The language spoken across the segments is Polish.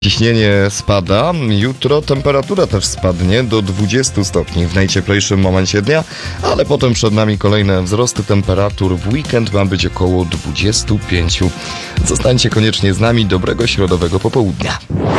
Ciśnienie spada, jutro temperatura też spadnie do 20 stopni w najcieplejszym momencie dnia, ale potem przed nami kolejne wzrosty temperatur. W weekend ma być około 25. Zostańcie koniecznie z nami, dobrego środowego popołudnia.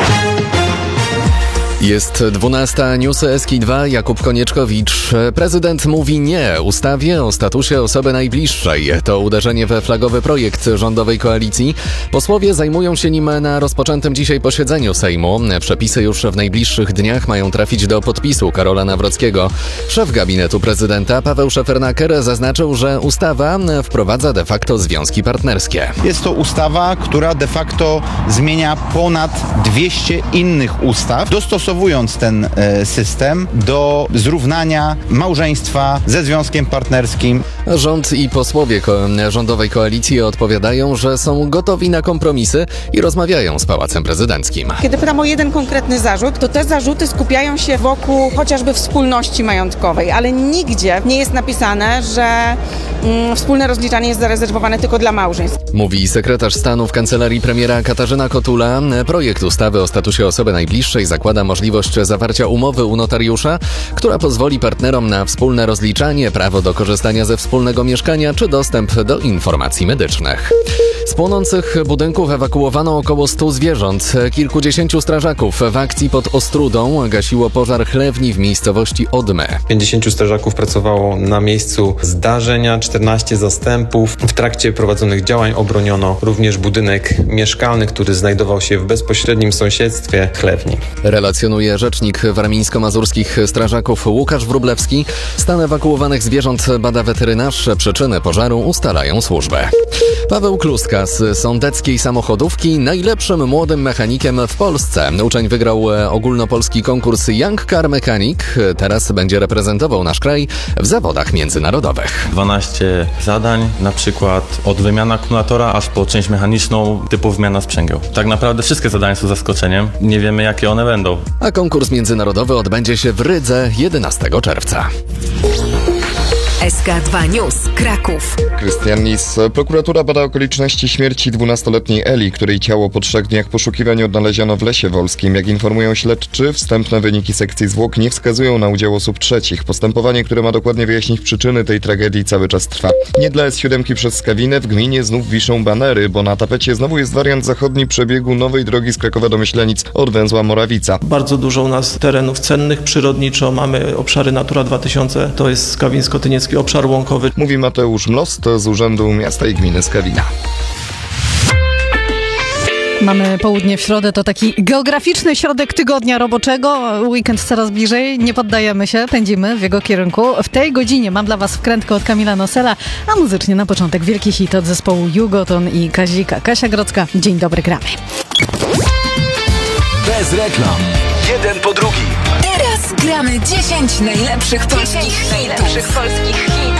Jest 12. Newsy Eski2, Jakub Konieczkowicz. Prezydent mówi nie ustawie o statusie osoby najbliższej. To uderzenie we flagowy projekt rządowej koalicji. Posłowie zajmują się nim na rozpoczętym dzisiaj posiedzeniu Sejmu. Przepisy już w najbliższych dniach mają trafić do podpisu Karola Nawrockiego. Szef gabinetu prezydenta Paweł Szefernaker zaznaczył, że ustawa wprowadza de facto związki partnerskie. Jest to ustawa, która de facto zmienia ponad 200 innych ustaw, dostosowując ten system do zrównania małżeństwa ze związkiem partnerskim. Rząd i posłowie rządowej koalicji odpowiadają, że są gotowi na kompromisy i rozmawiają z Pałacem Prezydenckim. Kiedy pytam o jeden konkretny zarzut, to te zarzuty skupiają się wokół chociażby wspólności majątkowej, ale nigdzie nie jest napisane, że wspólne rozliczanie jest zarezerwowane tylko dla małżeństw. Mówi sekretarz stanu w kancelarii premiera Katarzyna Kotula. Projekt ustawy o statusie osoby najbliższej zakłada możliwość zawarcia umowy u notariusza, która pozwoli partnerom na wspólne rozliczanie, prawo do korzystania ze wspólnego mieszkania czy dostęp do informacji medycznych. Z płonących budynków ewakuowano około 100 zwierząt. Kilkudziesięciu strażaków w akcji pod Ostródą gasiło pożar chlewni w miejscowości Odmy. 50 strażaków pracowało na miejscu zdarzenia, 14 zastępów. W trakcie prowadzonych działań obroniono również budynek mieszkalny, który znajdował się w bezpośrednim sąsiedztwie chlewni. Relacjonuje rzecznik warmińsko-mazurskich strażaków Łukasz Wróblewski. Stan ewakuowanych zwierząt bada weterynarz. Przyczyny pożaru ustalają służby. Paweł Kluska z sądeckiej samochodówki najlepszym młodym mechanikiem w Polsce. Uczeń wygrał ogólnopolski konkurs Young Car Mechanic. Teraz będzie reprezentował nasz kraj w zawodach międzynarodowych. 12 zadań, na przykład od wymiana akumulatora aż po część mechaniczną typu wymiana sprzęgieł. Tak naprawdę wszystkie zadania są zaskoczeniem. Nie wiemy, jakie one będą. A konkurs międzynarodowy odbędzie się w Rydze 11 czerwca. SK2 News, Kraków. Krystian Lis. Prokuratura bada okoliczności śmierci 12-letniej Eli, której ciało po 3 dniach poszukiwań odnaleziono w Lesie Wolskim. Jak informują śledczy, wstępne wyniki sekcji zwłok nie wskazują na udział osób trzecich. Postępowanie, które ma dokładnie wyjaśnić przyczyny tej tragedii, cały czas trwa. Nie dla S7 przez Skawinę w gminie znów wiszą banery, bo na tapecie znowu jest wariant zachodni przebiegu nowej drogi z Krakowa do Myślenic od węzła Morawica. Bardzo dużo u nas terenów cennych przyrodniczo. Mamy obszary Natura 2000, to jest Skawińsko-Tyniecki obszar łąkowy. Mówi Mateusz Mlost z Urzędu Miasta i Gminy Skawina. Mamy południe w środę, to taki geograficzny środek tygodnia roboczego. Weekend coraz bliżej, nie poddajemy się, pędzimy w jego kierunku. W tej godzinie mam dla was wkrętkę od Kamila Nosela, a muzycznie na początek wielki hit od zespołu Jugoton i Kazika. Kasia Grodzka, dzień dobry, gramy. Bez reklam. Jeden po drugim. Teraz gramy 10 najlepszych polskich hitów.